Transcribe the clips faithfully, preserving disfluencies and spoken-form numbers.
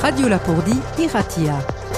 Radio Lapourdie, Iratia.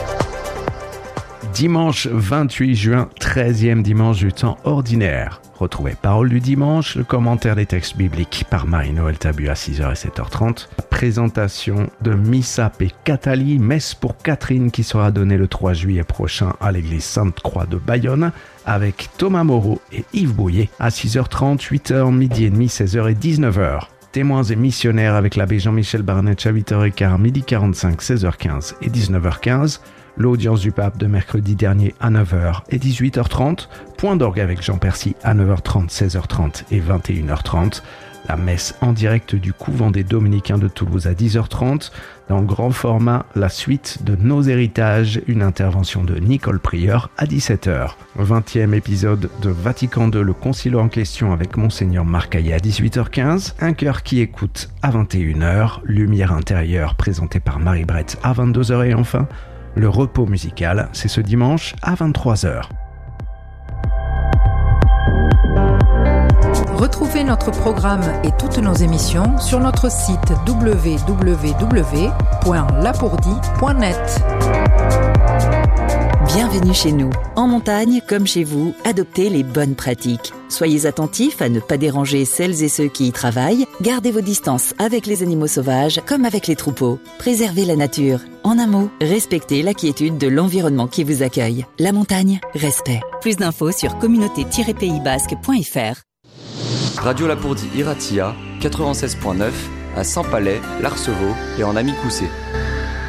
Dimanche vingt-huit juin, treizième dimanche du temps ordinaire. Retrouvez Parole du dimanche, le commentaire des textes bibliques par Marie-Noël Tabu à six heures et sept heures trente. Présentation de Missa P. Catali, messe pour Catherine qui sera donnée le trois juillet prochain à l'église Sainte-Croix de Bayonne avec Thomas Moreau et Yves Bouillet à six heures trente, huit heures, midi et demi, seize heures et dix-neuf heures. Témoins et missionnaires avec l'abbé Jean-Michel Barnett à huit heures quinze, midi quarante-cinq, seize heures quinze et dix-neuf heures quinze. L'audience du pape de mercredi dernier à neuf heures et dix-huit heures trente. Point d'orgue avec Jean Percy à neuf heures trente, seize heures trente et vingt et une heures trente. La messe en direct du couvent des Dominicains de Toulouse à dix heures trente. Dans grand format, la suite de Nos héritages, une intervention de Nicole Prieur à dix-sept heures. vingtième épisode de Vatican deux, le concile en question avec Monseigneur Marc Hayet à dix-huit heures quinze. Un cœur qui écoute à vingt et une heures. Lumière intérieure présentée par Marie Brett à vingt-deux heures et enfin, le repos musical, c'est ce dimanche à vingt-trois heures. Retrouvez notre programme et toutes nos émissions sur notre site w w w point lapourdie point net. Bienvenue chez nous. En montagne, comme chez vous, adoptez les bonnes pratiques. Soyez attentifs à ne pas déranger celles et ceux qui y travaillent. Gardez vos distances avec les animaux sauvages comme avec les troupeaux. Préservez la nature. En un mot, respectez la quiétude de l'environnement qui vous accueille. La montagne, respect. Plus d'infos sur communauté tiret pays basque point f r. Radio Lapourdie Iratia, quatre-vingt-seize point neuf, à Saint-Palais, l'Arceveau et en Amicoussé.